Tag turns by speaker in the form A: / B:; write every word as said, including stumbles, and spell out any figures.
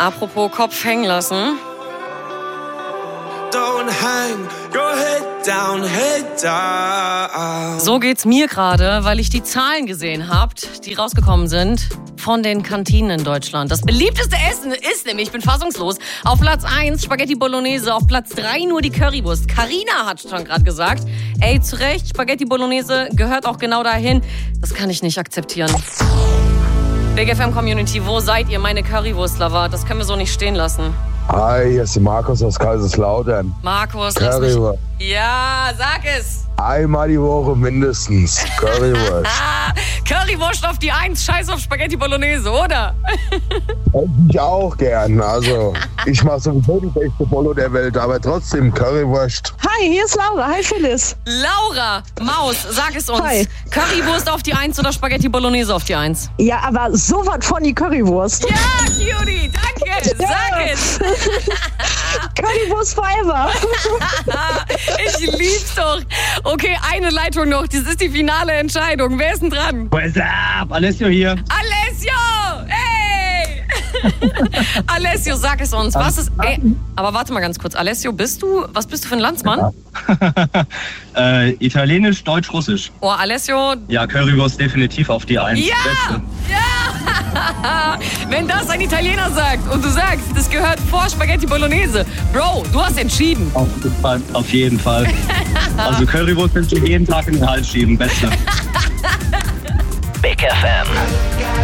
A: Apropos Kopf hängen lassen.
B: Don't hang your head down, head down.
A: So geht's mir gerade, weil ich die Zahlen gesehen habe, die rausgekommen sind von den Kantinen in Deutschland. Das beliebteste Essen ist nämlich, ich bin fassungslos, auf Platz eins Spaghetti Bolognese, auf Platz drei nur die Currywurst. Carina hat schon gerade gesagt, ey, zu Recht, Spaghetti Bolognese gehört auch genau dahin. Das kann ich nicht akzeptieren. Big F M Community, wo seid ihr, meine Currywurst-Lover? Das können wir so nicht stehen lassen.
C: Hi, hier ist Markus aus Kaiserslautern.
A: Markus, lass mich...
C: Currywurst.
A: Ja, sag es.
C: Einmal die Woche mindestens. Currywurst.
A: Currywurst auf die Eins, scheiß auf Spaghetti Bolognese, oder?
C: Hätte ich auch gern. Also, ich mache sowieso die beste Bolo der Welt, aber trotzdem Currywurst.
D: Hi, hier ist Laura. Hi, Phyllis.
A: Laura, Maus, sag es uns.
D: Hi.
A: Currywurst auf die Eins oder Spaghetti Bolognese auf die Eins?
D: Ja, aber so was von die Currywurst.
A: Ja, Cutie, danke. Sag
D: Ja.
A: es.
D: Currywurst forever.
A: Ich lieb's doch. Okay, eine Leitung noch. Das ist die finale Entscheidung. Wer ist denn dran?
E: What's up? Alessio hier.
A: Alessio! Hey! Alessio, sag es uns. Was ist. Ey, aber warte mal ganz kurz. Alessio, bist du. Was bist du für ein Landsmann?
E: äh, Italienisch, Deutsch, Russisch.
A: Oh, Alessio.
E: Ja, Currywurst definitiv auf die Eins.
A: Ja!
E: Beste.
A: Ja! Wenn das ein Italiener sagt und du sagst, das gehört vor Spaghetti Bolognese. Bro, du hast entschieden.
E: Auf jeden Fall. Auf jeden Fall. Also Currywurst kannst du jeden Tag in den Hals schieben. Beste.
F: Big F M.